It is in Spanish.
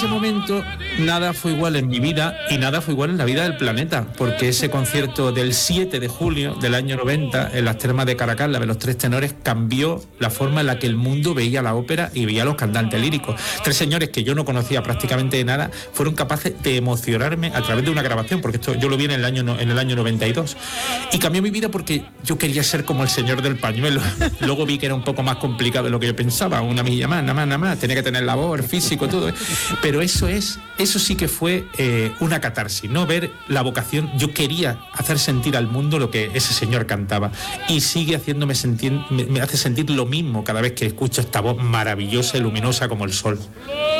ese momento nada fue igual en mi vida y nada fue igual en la vida del planeta, porque ese concierto del 7 de julio del año 90 en las termas de Caracalla de los Tres Tenores cambió la forma en la que el mundo veía la ópera y veía a los cantantes líricos. Tres señores que yo no conocía prácticamente de nada fueron capaces de emocionarme a través de una grabación, porque esto yo lo vi en el año 92, y cambió mi vida porque yo quería ser como el señor del pañuelo. Luego vi que era un poco más complicado de lo que yo pensaba, una milla más, nada más, tenía que tener la voz, el físico, todo, pero eso sí que fue una catarsis, ¿no? Ver la vocación. Yo quería hacer sentir al mundo lo que ese señor cantaba, y sigue haciéndome sentir, me hace sentir lo mismo cada vez que escucho esta voz maravillosa y luminosa como el sol.